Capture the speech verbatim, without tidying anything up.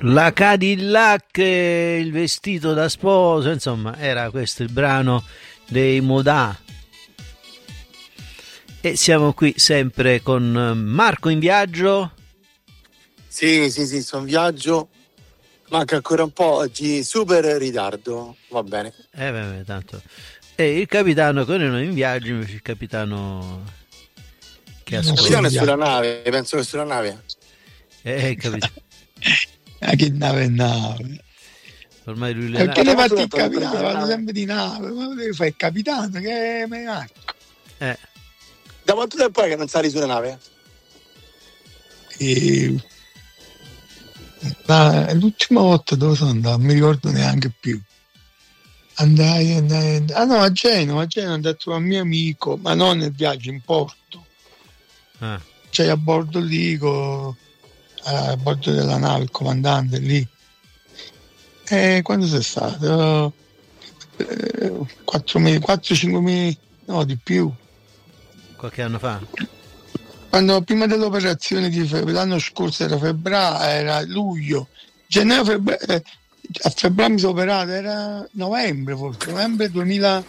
La Cadillac, il vestito da sposo, insomma, era questo il brano dei Modà. E siamo qui sempre con Marco in viaggio. Sì, sì, sì, sono in viaggio. Manca ancora un po', oggi super ritardo, va bene. Eh, beh, tanto. E il capitano con noi in viaggio, invece il capitano che ascolta. Il capitano è sulla nave, penso che è sulla nave. Eh, capitano. Ma che nave è nave? Ormai lui le perché nave. ne parti il capitano? Parlo sempre di nave, ma devi fare il capitano che è Marco. Eh. Da quanto tempo è che non sali sulla nave? E... Ma l'ultima volta dove sono andato? Non mi ricordo neanche più. Andai, andai, andai. Ah no, a Genova, a Genova andai a trovare un mio amico, ma non nel viaggio, in porto. Ah. Cioè a bordo lì, co... a bordo della nave, il comandante lì. E quando sei stato? quattro cinque mesi, no di più. Qualche anno fa? Quando prima dell'operazione di febbraio, l'anno scorso era febbraio, era luglio, gennaio, febbraio, a febbraio mi sono operato, era novembre forse, novembre duemila,